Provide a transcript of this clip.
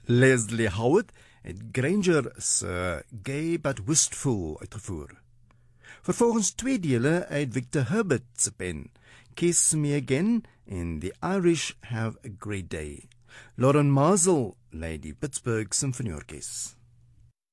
Leslie Howard het Granger se Gay But Wistful uitgevoer. Vervolgens 2 dele uit Victor Herbert se pen, Kiss Me Again en The Irish Have a Great Day. Lauren Mazel lei die Pittsburgh Symfonieorkes.